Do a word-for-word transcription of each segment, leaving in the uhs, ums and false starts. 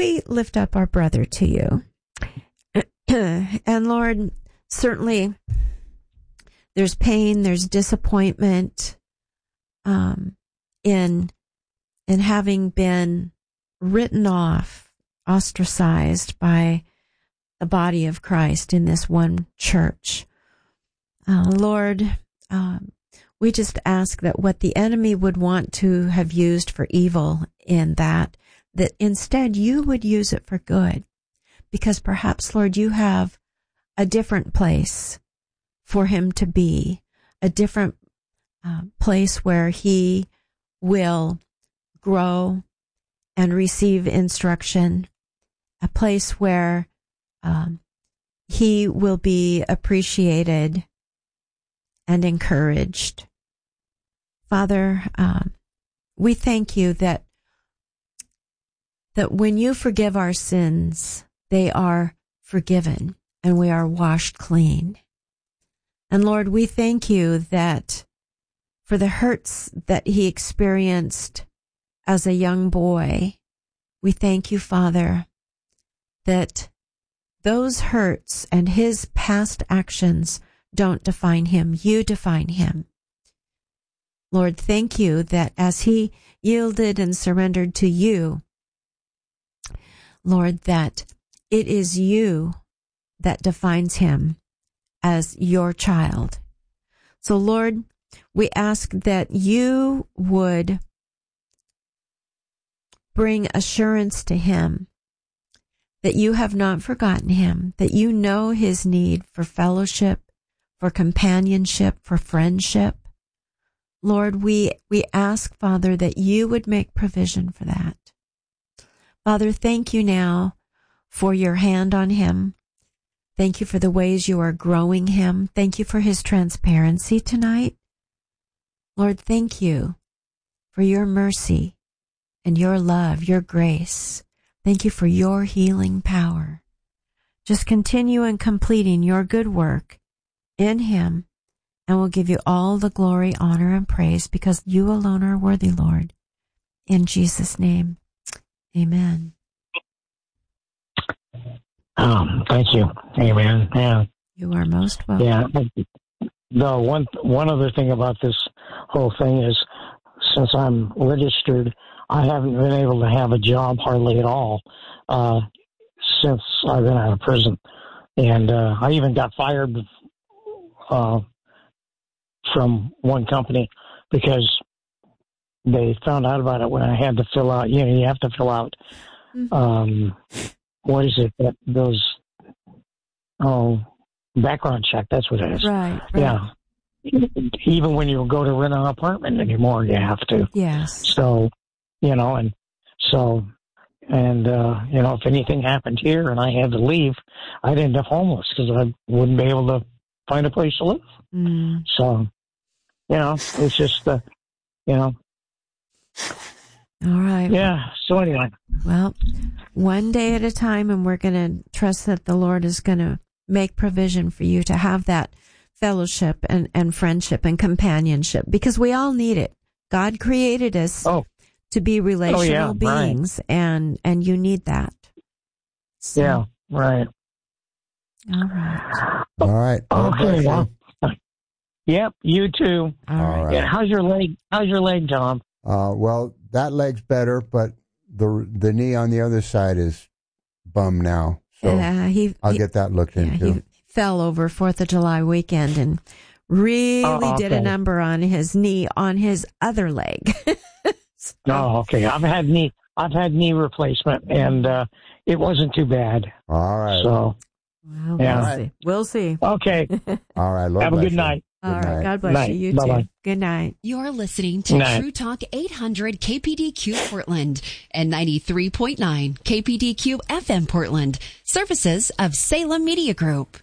we lift up our brother to you. And Lord, certainly there's pain, there's disappointment um, in in having been written off, ostracized by the body of Christ in this one church. Uh, Lord, um, we just ask that what the enemy would want to have used for evil in that, that instead you would use it for good. Because perhaps, Lord, you have a different place for him to be, a different uh, place where he will grow and receive instruction, a place where um, he will be appreciated and encouraged. Father, um, we thank you that that when you forgive our sins, they are forgiven and we are washed clean. And Lord, we thank you that for the hurts that he experienced as a young boy, we thank you, Father, that those hurts and his past actions don't define him. You define him. Lord, thank you that as he yielded and surrendered to you, Lord, that it is you that defines him as your child. So, Lord, we ask that you would bring assurance to him that you have not forgotten him, that you know his need for fellowship, for companionship, for friendship. Lord, we, we ask, Father, that you would make provision for that. Father, thank you now for your hand on him. Thank you for the ways you are growing him. Thank you for his transparency tonight. Lord, thank you for your mercy and your love, your grace. Thank you for your healing power. Just continue in completing your good work in him, and we'll give you all the glory, honor, and praise because you alone are worthy, Lord. In Jesus' name, amen. Um, thank you. Amen. Yeah. You are most welcome. Yeah. The one one other thing about this whole thing is, since I'm registered, I haven't been able to have a job hardly at all uh, since I've been out of prison, and uh, I even got fired uh, from one company because they found out about it when I had to fill out. You know, you have to fill out. Mm-hmm. Um, what is it? That those oh background check. That's what it is. Right. right. Yeah. Even when you go to rent an apartment anymore, you have to. Yes. So, you know, and so, and, uh, you know, if anything happened here and I had to leave, I'd end up homeless because I wouldn't be able to find a place to live. Mm. So, you know, it's just, uh, you know. All right. Yeah. So anyway. Well, one day at a time, and we're going to trust that the Lord is going to make provision for you to have that fellowship and, and friendship and companionship, because we all need it. God created us oh. to be relational oh, yeah, beings, right. and, and you need that. So, yeah, right. All right. All right. Okay. Well, yep, you too. All right. right. Yeah, how's your leg? How's your leg, Tom? Uh, well, that leg's better, but the the knee on the other side is bum now. So uh, he, I'll he, get that looked yeah, into. He fell over fourth of July weekend and really oh, okay. did a number on his knee on his other leg. so, oh, okay. I've had knee I've had knee replacement, and uh, it wasn't too bad. All right. So, well, yeah. we'll see. We'll see. Okay. All right. Lord Have a good you. night. All Good right. night. God bless night. you. You Bye-bye. too. Good night. You're listening to night. True Talk eight hundred K P D Q Portland and ninety-three point nine K P D Q F M Portland. Services of Salem Media Group.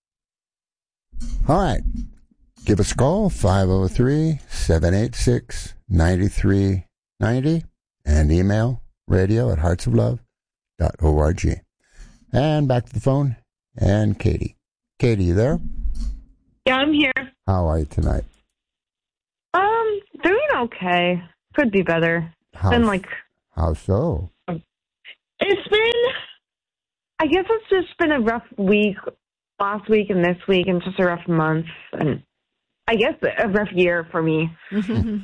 All right. Give us a call, five oh three, seven eight six, nine three nine oh, and email radio at hearts of love dot org. And back to the phone, and Katie. Katie, you there? Yeah, I'm here. How are you tonight? Um, doing okay. Could be better. It's How, been like... how so? It's been I guess it's just been a rough week last week and this week, and just a rough month, and I guess a rough year for me. I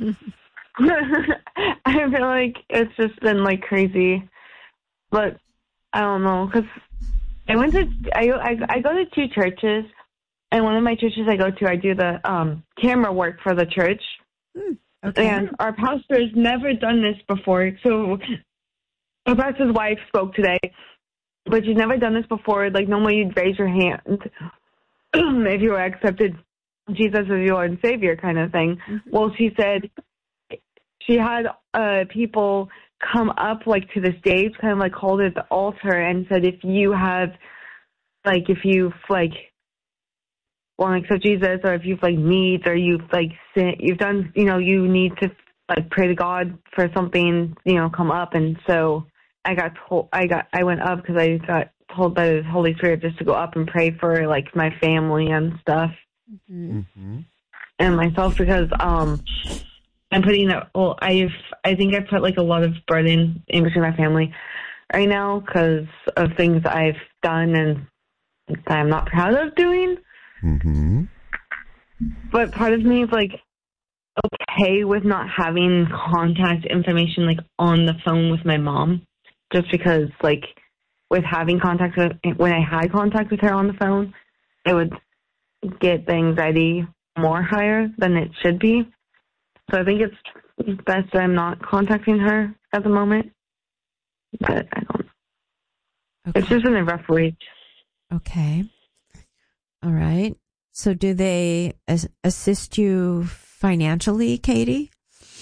feel like it's just been like crazy, but I don't know, because I went to I, I I go to two churches, and one of my churches I go to, I do the um, camera work for the church, mm, okay. and our pastor has never done this before. So our pastor's wife spoke today, but she's never done this before. Like, normally you'd raise your hand if you were accepted Jesus as your Lord and Savior, kind of thing. Mm-hmm. Well, she said she had uh, people come up, like, to the stage, kind of like hold at the altar, and said, if you have, like, if you've, like, want to accept Jesus, or if you've, like, needs, or you've, like, sin, you've done, you know, you need to, like, pray to God for something, you know, come up. And so I got told, I got, I went up because I got told by the Holy Spirit just to go up and pray for, like, my family and stuff. Mm-hmm. And myself, because um I'm putting that well I've I think I put like a lot of burden in between my family right now because of things I've done and that I'm not proud of doing. Mm-hmm. But part of me is like okay with not having contact information like on the phone with my mom, just because like with having contact with when I had contact with her on the phone, it would get the anxiety more higher than it should be. So I think it's best that I'm not contacting her at the moment. But I don't know. Okay. It's just been a rough week. Okay. All right. So do they as- assist you financially, Katie?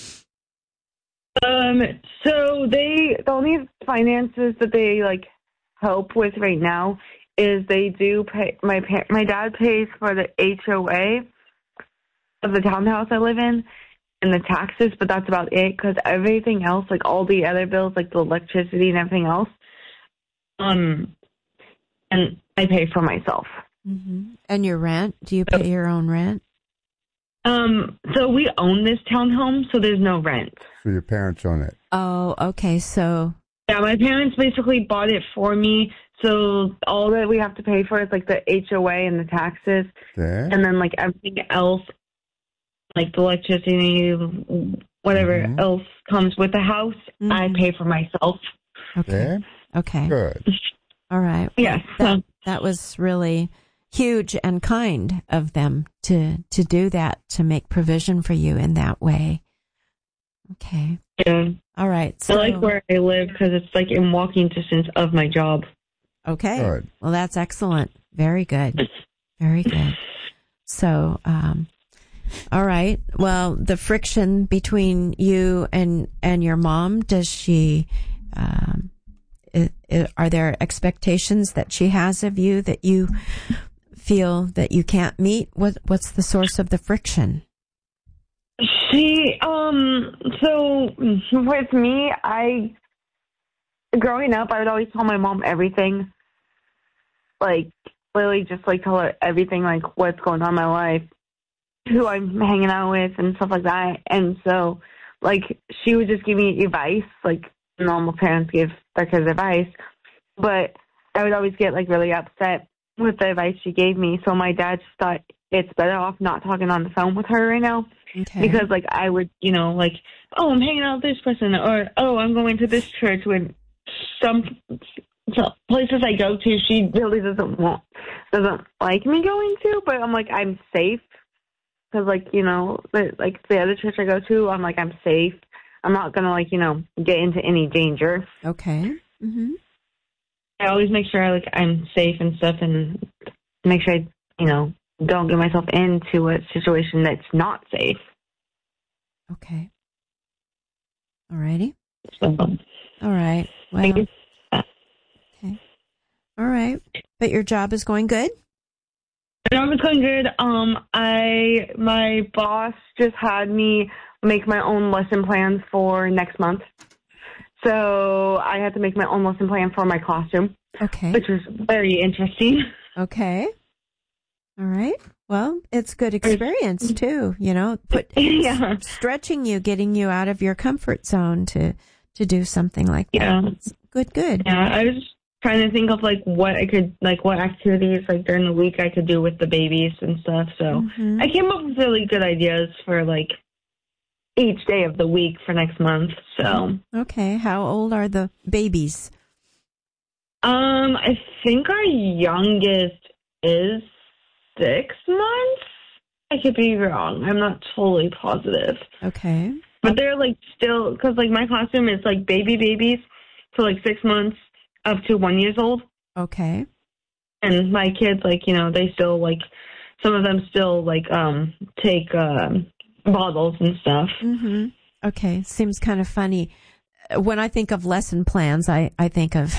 Um. So they, the only finances that they, like, help with right now is they do pay, my my dad pays for the H O A of the townhouse I live in and the taxes, but that's about it, because everything else, like all the other bills, like the electricity and everything else, um, and I pay for myself. Mm-hmm. And your rent? Do you pay your own rent? Um, so we own this townhome, so there's no rent. So your parents own it? Oh, okay. So yeah, my parents basically bought it for me. So all that we have to pay for is like the H O A and the taxes, okay. And then like everything else, like the electricity, whatever mm-hmm. else comes with the house, mm-hmm. I pay for myself. Okay. Okay. Good. All right. Yes. That, that was really huge and kind of them to to do that, to make provision for you in that way. Okay. Yeah. All right. So, I like where I live because it's like in walking distance of my job. Okay. Good. Well, that's excellent. Very good. Very good. So, um, all right. Well, the friction between you and, and your mom, does she, um, it, it, are there expectations that she has of you that you feel that you can't meet? What, what's the source of the friction? She, um, so with me, I, growing up, I would always tell my mom everything. Like, literally just, like, tell her everything, like, what's going on in my life, who I'm hanging out with, and stuff like that. And so, like, she would just give me advice, like normal parents give their kids advice. But I would always get, like, really upset with the advice she gave me. So my dad just thought it's better off not talking on the phone with her right now. Okay. Because, like, I would, you know, like, oh, I'm hanging out with this person, or, oh, I'm going to this church when some... So places I go to, she really doesn't want, doesn't like me going to, but I'm like, I'm safe. Because, like, you know, the, like the other church I go to, I'm like, I'm safe. I'm not going to, like, you know, get into any danger. Okay. Mm-hmm. I always make sure, like, I'm safe and stuff, and make sure I, you know, don't get myself into a situation that's not safe. Okay. All righty. So, all right. Well, okay. All right. But your job is going good? My job is going good. Um, I, my boss just had me make my own lesson plans for next month. So I had to make my own lesson plan for my classroom. Okay. Which was very interesting. Okay. All right. Well, it's good experience too, you know, put yeah. stretching you, getting you out of your comfort zone to, to do something like that. Yeah. Good, good. Yeah, I was trying to think of like what I could, like what activities like during the week I could do with the babies and stuff. So mm-hmm. I came up with really good ideas for like each day of the week for next month. So okay, how old are the babies? Um, I think our youngest is six months. I could be wrong. I'm not totally positive. Okay. But they're like still, because like my classroom is like baby babies, so like six months up to one years old. Okay. And my kids, like, you know, they still like, some of them still like um take um, bottles and stuff. Mm-hmm. Okay. Seems kind of funny. When I think of lesson plans, I, I think of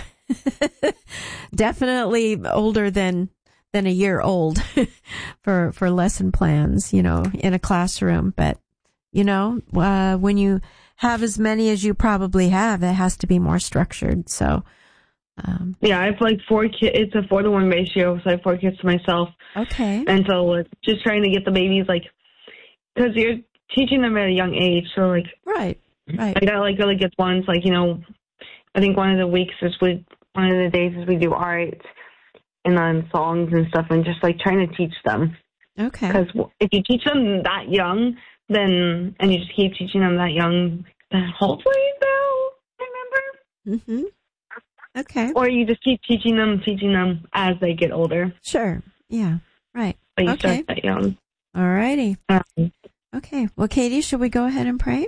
definitely older than than a year old for for lesson plans, you know, in a classroom. But, you know, uh, when you have as many as you probably have, it has to be more structured. So, um, yeah, I have like four kids. It's a four to one ratio, so I have four kids to myself. Okay. And so it's just trying to get the babies, like, because you're teaching them at a young age. So, like, right, right. I got like really good ones. Like, you know, I think one of the weeks is we, one of the days is we do art and then songs and stuff, and just like trying to teach them. Okay. Because if you teach them that young, then, and you just keep teaching them that young, then hopefully they'll remember. Mm-hmm. Okay. Or you just keep teaching them, teaching them as they get older. Sure. Yeah. Right. But you okay. start that young. All righty. Um, okay. Well, Katie, should we go ahead and pray?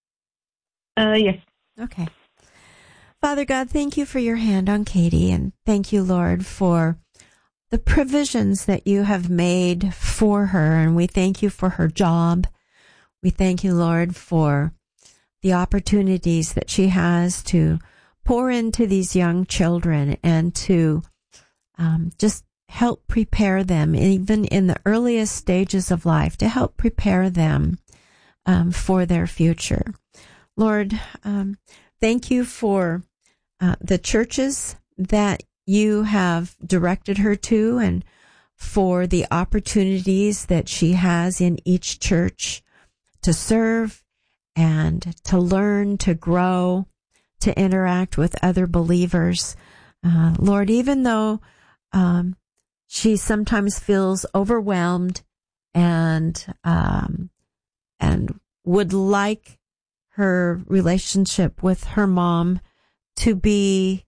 Uh, yes. Okay. Father God, thank you for your hand on Katie, and thank you, Lord, for the provisions that you have made for her, and we thank you for her job. We thank you, Lord, for the opportunities that she has to pour into these young children and to um, just help prepare them, even in the earliest stages of life, to help prepare them um, for their future. Lord, um, thank you for uh, the churches that you have directed her to, and for the opportunities that she has in each church to serve and to learn, to grow, to interact with other believers. Uh, Lord, even though um, she sometimes feels overwhelmed and um, and would like her relationship with her mom to be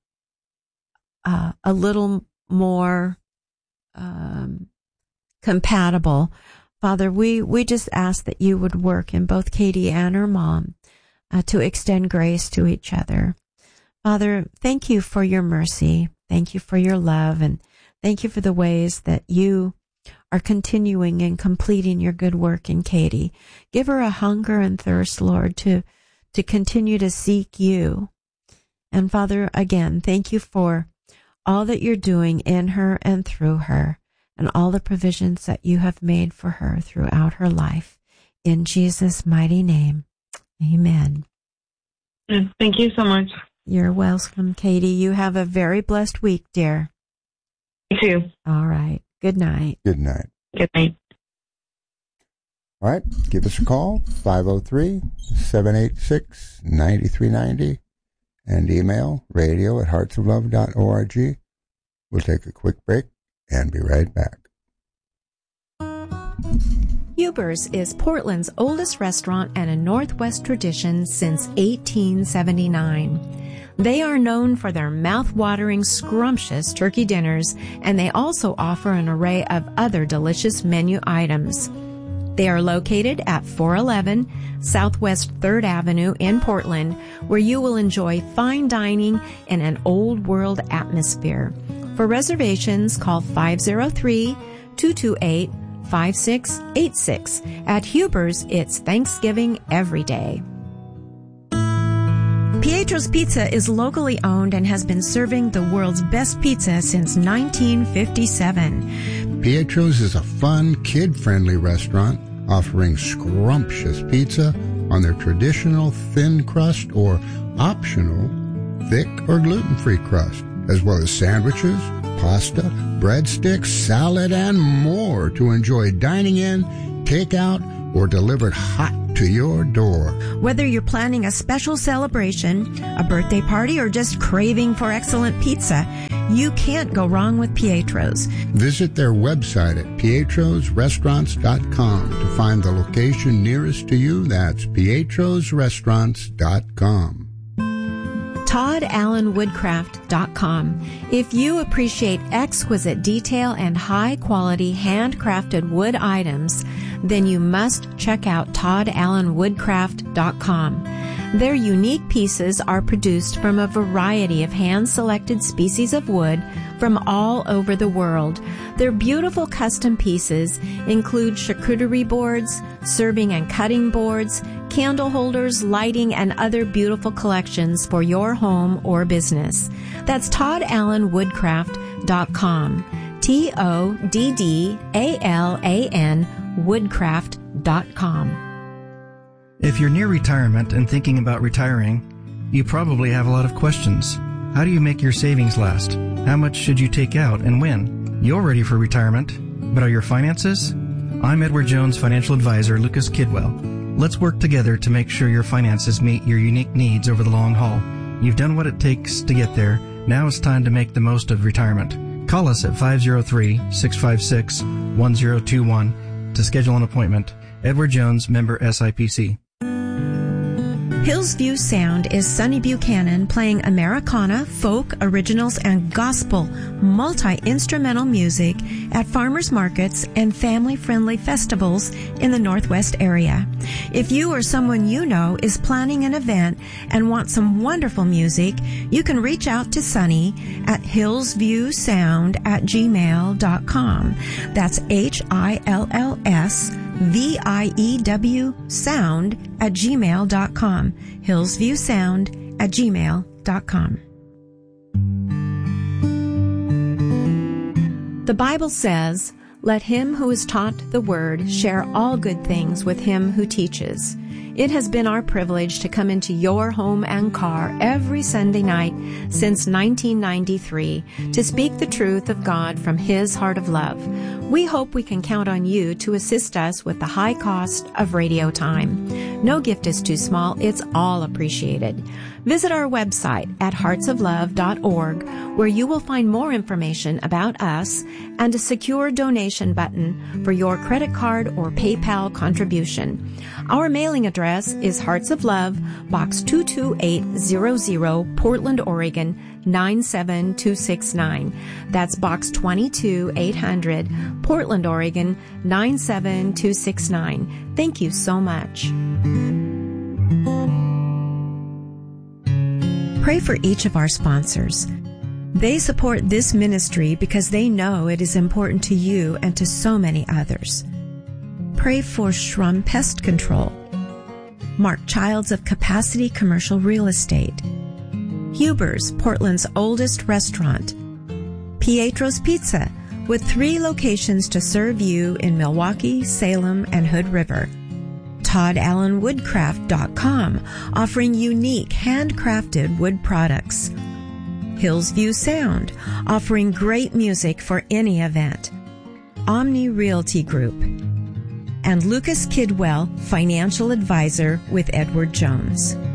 uh, a little more um, compatible. Father, we, we just ask that you would work in both Katie and her mom uh, to extend grace to each other. Father, thank you for your mercy. Thank you for your love, and thank you for the ways that you are continuing and completing your good work in Katie. Give her a hunger and thirst, Lord, to to continue to seek you. And Father, again, thank you for all that you're doing in her and through her, and all the provisions that you have made for her throughout her life. In Jesus' mighty name, amen. Thank you so much. You're welcome, Katie. You have a very blessed week, dear. You too. All right. Good night. Good night. Good night. All right. Give us a call, five oh three, seven eight six, nine three nine zero, and email radio at hearts of love dot org. We'll take a quick break and be right back. Huber's is Portland's oldest restaurant and a Northwest tradition since eighteen seventy-nine. They are known for their mouth-watering, scrumptious turkey dinners, and they also offer an array of other delicious menu items. They are located at four eleven Southwest third Avenue in Portland, where you will enjoy fine dining in an old-world atmosphere. For reservations, call five oh three, two two eight, five six eight six. At Huber's, it's Thanksgiving every day. Pietro's Pizza is locally owned and has been serving the world's best pizza since nineteen fifty-seven. Pietro's is a fun, kid-friendly restaurant offering scrumptious pizza on their traditional thin crust or optional thick or gluten-free crust, as well as sandwiches, pasta, breadsticks, salad, and more to enjoy dining in, takeout, or delivered hot to your door. Whether you're planning a special celebration, a birthday party, or just craving for excellent pizza, You can't go wrong with Pietro's. Visit their website at pietros restaurants dot com to find the location nearest to you. That's pietros restaurants dot com. Todd Allen Woodcraft dot com. If you appreciate exquisite detail and high-quality handcrafted wood items, then you must check out Todd Allen Woodcraft dot com. Their unique pieces are produced from a variety of hand-selected species of wood from all over the world. Their beautiful custom pieces include charcuterie boards, serving and cutting boards, candle holders, lighting, and other beautiful collections for your home or business. That's Todd Allen Woodcraft dot com. T O D D A L A N Woodcraft dot com. If you're near retirement and thinking about retiring, you probably have a lot of questions. How do you make your savings last? How much should you take out and when? You're ready for retirement, but are your finances? I'm Edward Jones financial advisor Lucas Kidwell. Let's work together to make sure your finances meet your unique needs over the long haul. You've done what it takes to get there. Now it's time to make the most of retirement. Call us at five oh three, six five six, one oh two one to schedule an appointment. Edward Jones, member S I P C. Hillsview Sound is Sonny Buchanan playing Americana, folk, originals, and gospel multi-instrumental music at farmers markets and family-friendly festivals in the Northwest area. If you or someone you know is planning an event and want some wonderful music, you can reach out to Sonny at hillsviewsound at gmail dot com. That's H I L L S V I E W sound at gmail dot com. hillsviewsound at gmail dot com. The Bible says, "Let him who is taught the word share all good things with him who teaches." It has been our privilege to come into your home and car every Sunday night since nineteen ninety-three to speak the truth of God from His heart of love. We hope we can count on you to assist us with the high cost of radio time. No gift is too small. It's all appreciated. Visit our website at hearts of love dot org, where you will find more information about us and a secure donation button for your credit card or PayPal contribution. Our mailing address is Hearts of Love, Box two two eight hundred, Portland, Oregon, nine seven two six nine. That's Box twenty-two eight hundred, Portland, Oregon, nine seven two six nine. Thank you so much. Pray for each of our sponsors. They support this ministry because they know it is important to you and to so many others. Pray for Shrum Pest Control, Mark Childs of Capacity Commercial Real Estate, Huber's, Portland's oldest restaurant, Pietro's Pizza, with three locations to serve you in Milwaukee, Salem, and Hood River, Todd Allen Woodcraft dot com, offering unique handcrafted wood products, Hillsview Sound, offering great music for any event, Omni Realty Group, and Lucas Kidwell, financial advisor with Edward Jones.